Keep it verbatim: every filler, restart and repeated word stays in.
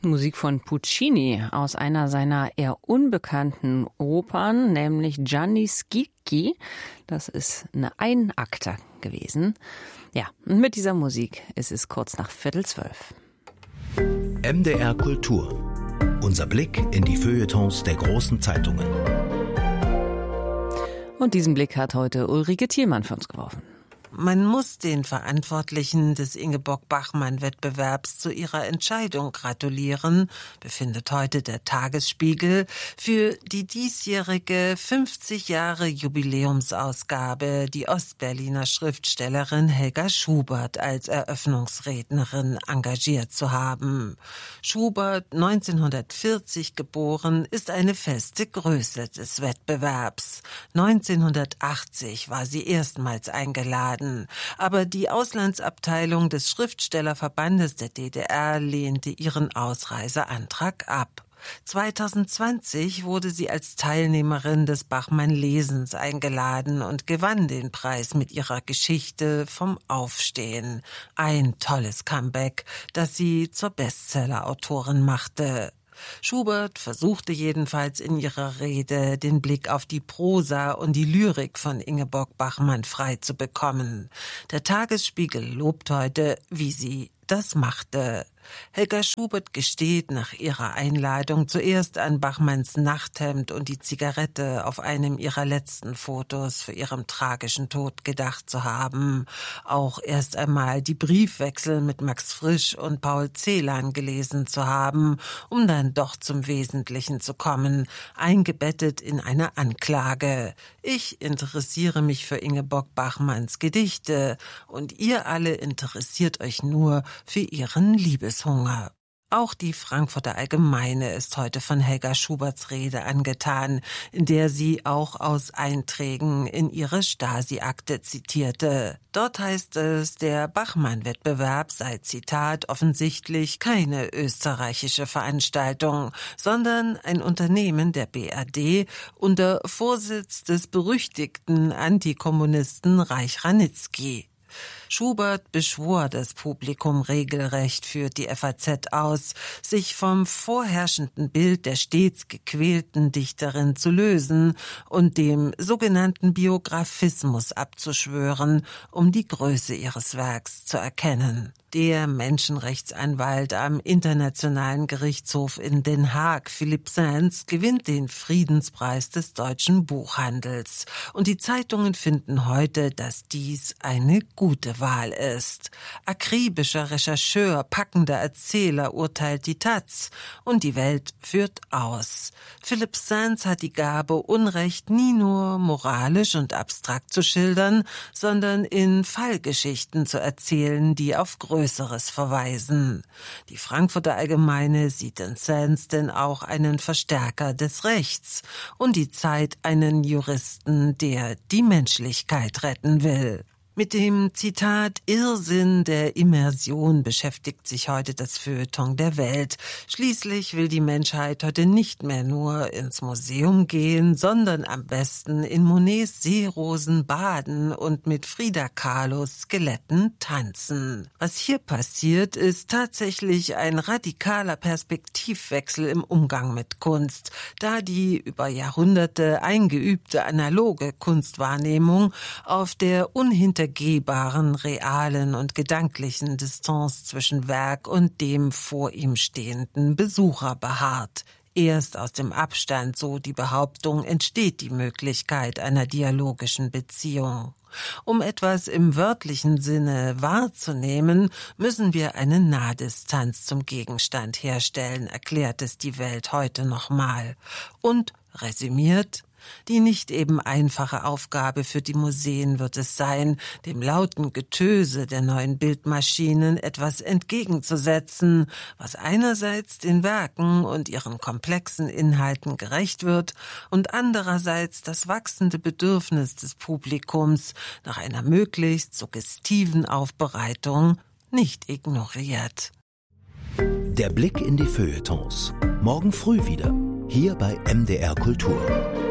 Musik von Puccini aus einer seiner eher unbekannten Opern, nämlich Gianni Schicchi. Das ist eine Einakter gewesen. Ja, und mit dieser Musik ist es kurz nach Viertel zwölf. M D R Kultur. Unser Blick in die Feuilletons der großen Zeitungen. Und diesen Blick hat heute Ulrike Thielmann für uns geworfen. Man muss den Verantwortlichen des Ingeborg-Bachmann-Wettbewerbs zu ihrer Entscheidung gratulieren, befindet heute der Tagesspiegel, für die diesjährige fünfzig Jahre Jubiläumsausgabe die Ostberliner Schriftstellerin Helga Schubert als Eröffnungsrednerin engagiert zu haben. Schubert, neunzehnhundertvierzig geboren, ist eine feste Größe des Wettbewerbs. neunzehnhundertachtzig war sie erstmals eingeladen. Aber die Auslandsabteilung des Schriftstellerverbandes der D D R lehnte ihren Ausreiseantrag ab. zweitausendzwanzig wurde sie als Teilnehmerin des Bachmann-Lesens eingeladen und gewann den Preis mit ihrer Geschichte vom Aufstehen. Ein tolles Comeback, das sie zur Bestseller-Autorin machte. Schubert versuchte jedenfalls in ihrer Rede, den Blick auf die Prosa und die Lyrik von Ingeborg Bachmann frei zu bekommen. Der Tagesspiegel lobt heute, wie sie das machte. Helga Schubert gesteht nach ihrer Einladung zuerst an Bachmanns Nachthemd und die Zigarette auf einem ihrer letzten Fotos für ihrem tragischen Tod gedacht zu haben. Auch erst einmal die Briefwechsel mit Max Frisch und Paul Celan gelesen zu haben, um dann doch zum Wesentlichen zu kommen, eingebettet in eine Anklage. Ich interessiere mich für Ingeborg Bachmanns Gedichte und ihr alle interessiert euch nur für ihren Liebeshunger. Auch die Frankfurter Allgemeine ist heute von Helga Schuberts Rede angetan, in der sie auch aus Einträgen in ihre Stasi-Akte zitierte. Dort heißt es, der Bachmann-Wettbewerb sei, Zitat, offensichtlich keine österreichische Veranstaltung, sondern ein Unternehmen der B R D unter Vorsitz des berüchtigten Antikommunisten Reich Ranitzky. Schubert beschwor das Publikum regelrecht für die F A Z aus, sich vom vorherrschenden Bild der stets gequälten Dichterin zu lösen und dem sogenannten Biografismus abzuschwören, um die Größe ihres Werks zu erkennen. Der Menschenrechtsanwalt am Internationalen Gerichtshof in Den Haag, Philipp Sands, gewinnt den Friedenspreis des deutschen Buchhandels. Und die Zeitungen finden heute, dass dies eine gute Wahl ist. Akribischer Rechercheur, packender Erzähler, urteilt die Taz. Und die Welt führt aus. Philipp Sands hat die Gabe, Unrecht nie nur moralisch und abstrakt zu schildern, sondern in Fallgeschichten zu erzählen, die auf Größeres verweisen. Die Frankfurter Allgemeine sieht in Sands denn auch einen Verstärker des Rechts und die Zeit einen Juristen, der die Menschlichkeit retten will. Mit dem Zitat Irrsinn der Immersion beschäftigt sich heute das Feuilleton der Welt. Schließlich will die Menschheit heute nicht mehr nur ins Museum gehen, sondern am besten in Monets Seerosen baden und mit Frida Kahlos Skeletten tanzen. Was hier passiert, ist tatsächlich ein radikaler Perspektivwechsel im Umgang mit Kunst, da die über Jahrhunderte eingeübte analoge Kunstwahrnehmung auf der unhintergehbaren Gehbaren, realen und gedanklichen Distanz zwischen Werk und dem vor ihm stehenden Besucher beharrt. Erst aus dem Abstand, so die Behauptung, entsteht die Möglichkeit einer dialogischen Beziehung. Um etwas im wörtlichen Sinne wahrzunehmen, müssen wir eine Nahdistanz zum Gegenstand herstellen, erklärt es die Welt heute nochmal. Und resümiert: Die nicht eben einfache Aufgabe für die Museen wird es sein, dem lauten Getöse der neuen Bildmaschinen etwas entgegenzusetzen, was einerseits den Werken und ihren komplexen Inhalten gerecht wird und andererseits das wachsende Bedürfnis des Publikums nach einer möglichst suggestiven Aufbereitung nicht ignoriert. Der Blick in die Feuilletons. Morgen früh wieder, hier bei M D R Kultur.